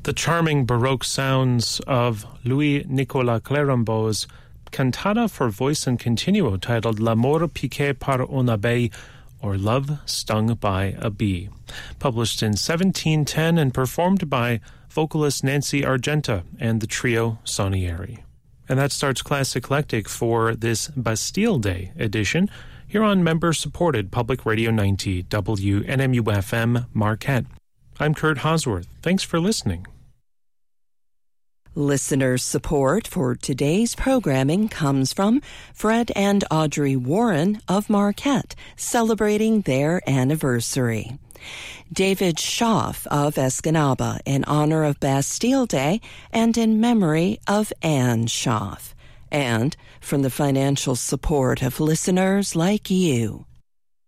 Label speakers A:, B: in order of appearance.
A: the charming Baroque sounds of Louis-Nicolas Clérambault's cantata for voice and continuo titled L'amour piqué par une abeille, or Love Stung by a Bee, published in 1710 and performed by vocalist Nancy Argenta and the trio Sonieri. And that starts Class Eclectic for this Bastille Day edition here on member-supported Public Radio 90 WNMU-FM Marquette. I'm Kurt Hosworth. Thanks for listening.
B: Listener support for today's programming comes from Fred and Audrey Warren of Marquette, celebrating their anniversary. David Schaff of Escanaba in honor of Bastille Day and in memory of Anne Schaff. And from the financial support of listeners like you.